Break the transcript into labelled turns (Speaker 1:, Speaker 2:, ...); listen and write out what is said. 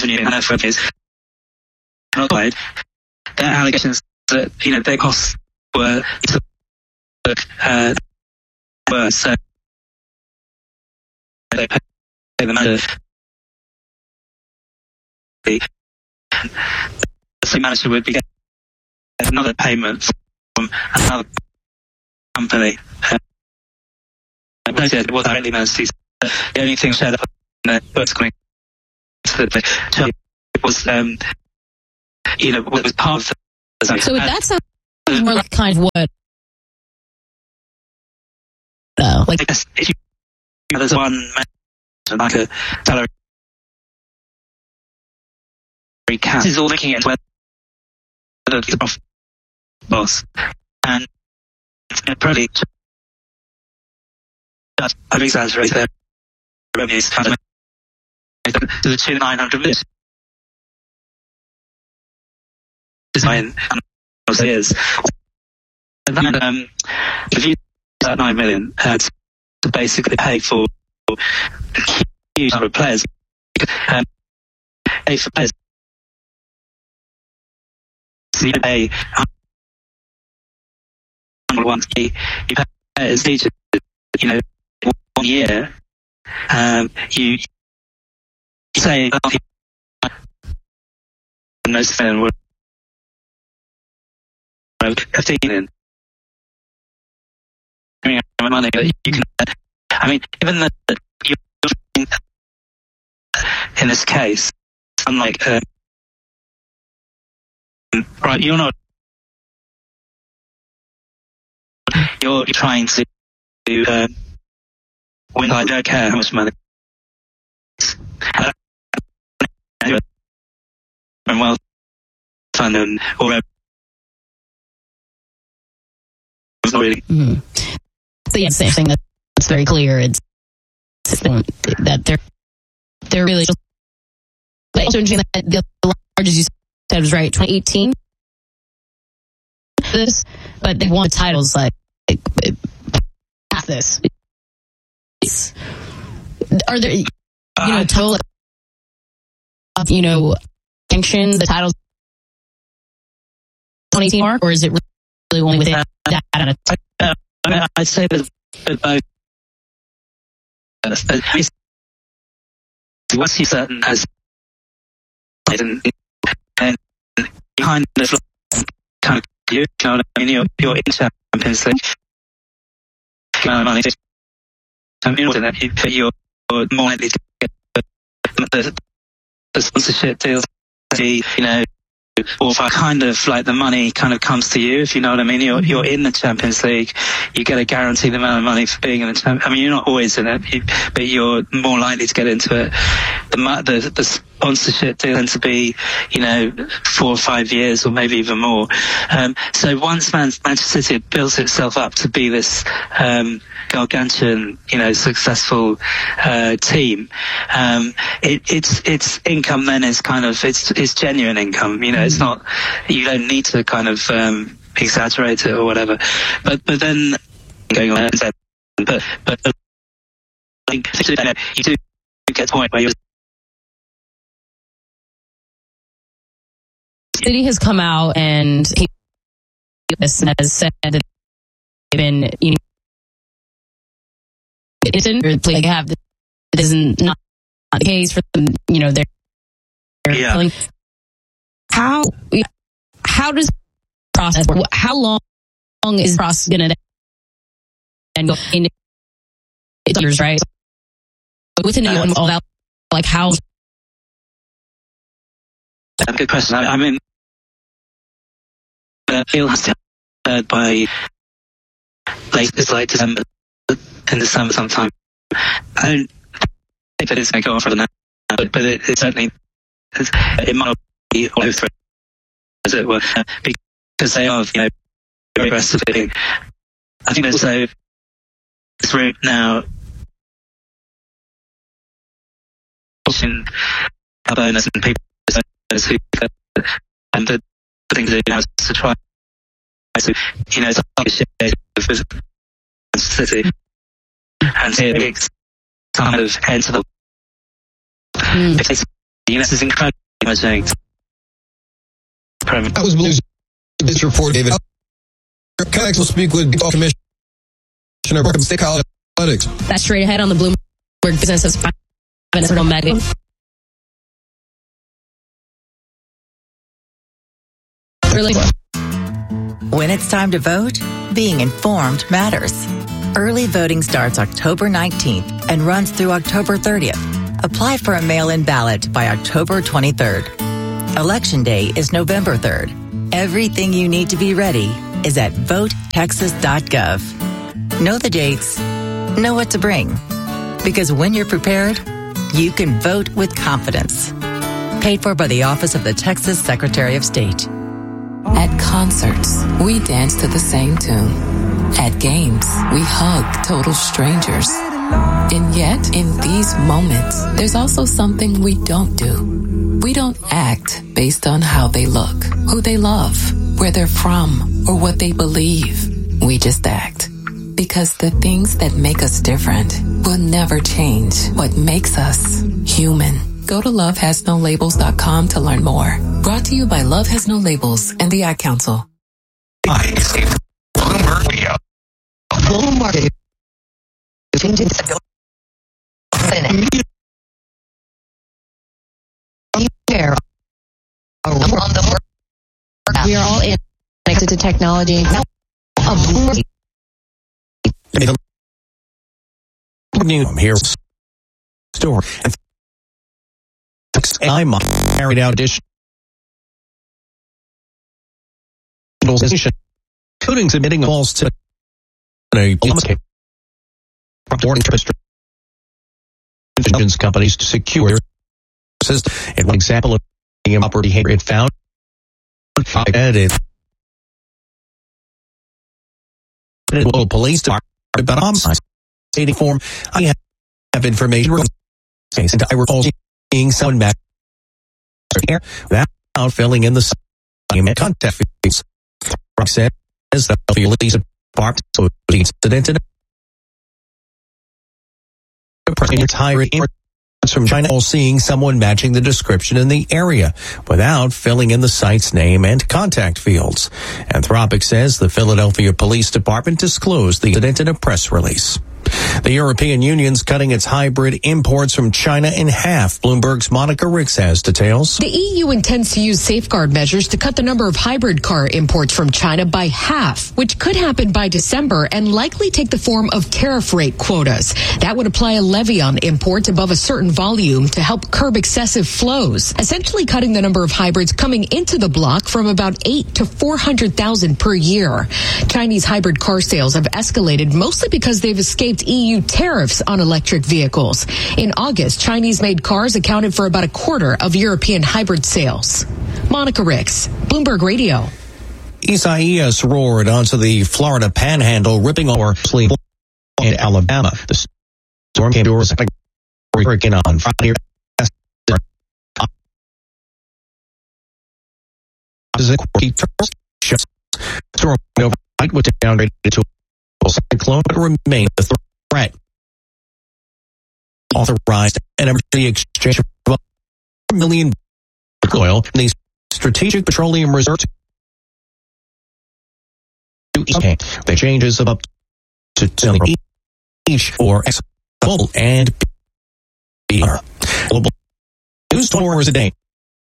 Speaker 1: renewing their revenues. Their allegations that, their costs were so they pay them under the manager would be getting another payment from another company. It was directly managed. The only thing shared up in the books coming to the was, was part of the...
Speaker 2: So that sounds more like kind of what...
Speaker 1: there's one like a salary cap. This is all looking at whether the profit boss and probably I've exaggerated their revenues to the tune of 900 million. Design years. And then if you that 9 million to basically pay for a huge number of players, pay for players. So you pay 1 players each, 1 year. You say most of them were 15 in money that you can. I mean, even that you're in this case, unlike right, you're not. You're trying to win. I don't care how much money. And well done, and or not really.
Speaker 2: Mm-hmm. So yeah, same thing. That's very clear. It's that they're really just. But also interesting that the largest you said was right, 2018. This, but they won titles like half this. Are there total sanctions the titles 2018 mark, or is it really only within that?
Speaker 1: I'd say there's both. Once you're certain as and behind the kind of you're in Champions League money, you're more likely to get the sponsorship deals. Or kind of like the money kind of comes to you, if you know what I mean. You're in the Champions League, you get a guaranteed amount of money for being in the Champions. I mean, you're not always in it, but you're more likely to get into it. The sponsorship deal tends to be, 4 or 5 years, or maybe even more. So once Manchester City builds itself up to be this gargantuan, successful team, its income then is kind of it's genuine income. It's not, you don't need to kind of exaggerate it or whatever. But then going on, but I think you do get to the point where you're.
Speaker 2: City has come out and he has said that they've been, they have this is not the case for them. They're
Speaker 1: yeah.
Speaker 2: How does the process work? How long is the process going to end? It's years, right? But within all that, like how?
Speaker 1: Good question. I mean, the deal has to be heard by late December, in December sometime. I don't think that it's going to go on further now, but it certainly it might not be all over, as it were, because they are very aggressively. I think there's also this route now pushing a bonus and people who and the thing to do now is to try to it's like a shit with City and see it's kind of enter the this is incredible damaging.
Speaker 3: That was Blue's this report, David. Conex will speak with Commissioner Burkham State College Athletics.
Speaker 2: That's straight ahead on the Bloomberg Business 5 minutes from Maggie. Really?
Speaker 4: When it's time to vote, being informed matters. Early voting starts October 19th and runs through October 30th. Apply for a mail-in ballot by October 23rd. Election Day is November 3rd. Everything you need to be ready is at votetexas.gov. Know the dates, know what to bring. Because when you're prepared, you can vote with confidence. Paid for by the Office of the Texas Secretary of State.
Speaker 5: At concerts, we dance to the same tune. At games, we hug total strangers. And yet, in these moments, there's also something we don't do. We don't act based on how they look, who they love, where they're from, or what they believe. We just act. Because the things that make us different will never change what makes us human. Go to lovehasnolabels.com to learn more. Brought to you by Love Has No Labels and the Ad Council.
Speaker 3: Bloomberg Radio. Global market.
Speaker 2: We are all in connected to technology.
Speaker 3: Here, store and I'm carried out additional including submitting calls to a intelligence companies to secure their system. And one example of improper behavior it found edited local police department about homicide stating form I have information case and I recall seeing someone back here without filling in the same contact fields. Says that the police department so the incident in entire from China seeing someone matching the description in the area without filling in the site's name and contact fields. Anthropic says the Philadelphia Police Department disclosed the incident in a press release. The European Union's cutting its hybrid imports from China in half. Bloomberg's Monica Ricks has details.
Speaker 6: The EU intends to use safeguard measures to cut the number of hybrid car imports from China by half, which could happen by December and likely take the form of tariff rate quotas. That would apply a levy on imports above a certain volume to help curb excessive flows, essentially cutting the number of hybrids coming into the bloc from about 8 to 400,000 per year. Chinese hybrid car sales have escalated mostly because they've escaped EU tariffs on electric vehicles. In August, Chinese-made cars accounted for about a quarter of European hybrid sales. Monica Ricks, Bloomberg Radio.
Speaker 3: Isaias roared onto the Florida Panhandle, ripping over sleep in Alabama. The storm came to a hurricane on Friday. Storm overnight was downgraded to a cyclone, but remained a threat. Authorized an emergency exchange of $1 million oil in the Strategic Petroleum Reserve. The changes of up to 10 each for Global and BR. Global News 24 hours a day.